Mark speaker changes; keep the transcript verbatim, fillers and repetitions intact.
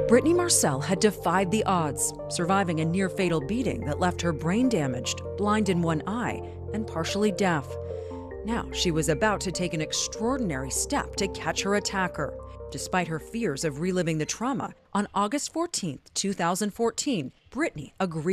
Speaker 1: Brittany Marcel had defied the odds, surviving a near-fatal beating that left her brain damaged, blind in one eye, and partially deaf. Now she was about to take an extraordinary step to catch her attacker. Despite her fears of reliving the trauma, on August fourteenth, two thousand fourteen, Brittany agreed